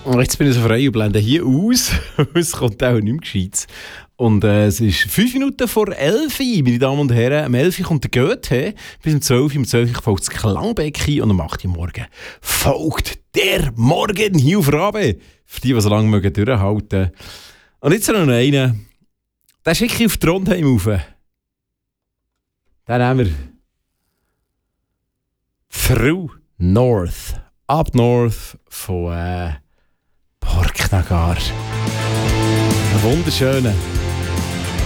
Jetzt bin ich so frei und blende hier aus. Es kommt auch nicht mehr Gescheites. Und es ist 5 Minuten vor 11 Uhr, meine Damen und Herren. Um 11 Uhr kommt der Goethe, bis um 12 Uhr. Um 12 Uhr folgt das Klangbecken und um 8 Uhr morgen folgt der Morgen hier auf Rabe. Für die so lange mögen durchhalten. Und jetzt noch einen. Den schicke ich auf Trondheim rauf. Den haben wir. Through North. Up North von Porknagar. Ein wunderschöner.